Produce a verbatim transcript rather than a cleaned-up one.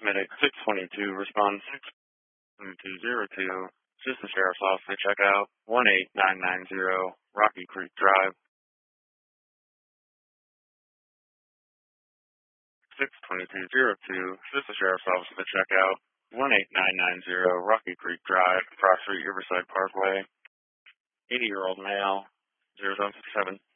Medic six twenty-two, respond six two zero two. This is the Sheriff's Office to check out one eight nine nine zero Rocky Creek Drive. six two two zero two. This is the Sheriff's Office to check out one eight nine nine zero Rocky Creek Drive, Cross Street, Riverside Parkway. eighty-year-old male, zero seven six seven.